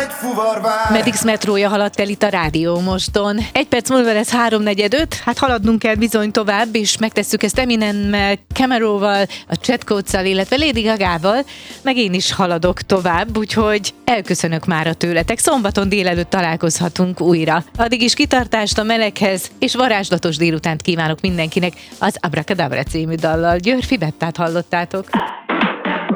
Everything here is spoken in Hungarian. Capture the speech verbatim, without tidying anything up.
egy fuvarvár. Medix metrója haladt el itt a Rádió Moston. Egy perc múlva lesz háromnegyed öt, hát haladnunk kell bizony tovább, és megtesszük ezt Eminemmel, Cameróval, a Chat Codes-szal, illetve Lady Gagával, meg én is haladok tovább, úgyhogy elköszönök mára tőletek. Szombaton délelőtt találkozhatunk újra. Addig is kitartást a meleghez, és varázslatos délutánt kívánok mindenkinek az Abracadabra című dallal. Györfi Bettát hallottátok.